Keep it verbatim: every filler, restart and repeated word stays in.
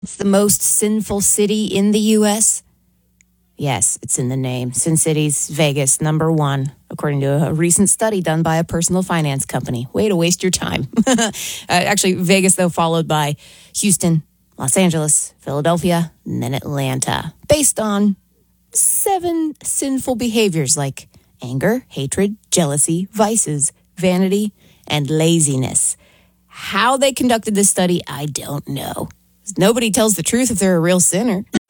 It's the most sinful city in the U S. Yes, it's in the name. Sin City's Vegas, number one, according to a recent study done by a personal finance company. Way to waste your time. uh, actually, Vegas, though, followed by Houston, Los Angeles, Philadelphia, and then Atlanta, based on seven sinful behaviors like anger, hatred, jealousy, vices, vanity, and laziness. How they conducted this study, I don't know. Nobody tells the truth if they're a real sinner.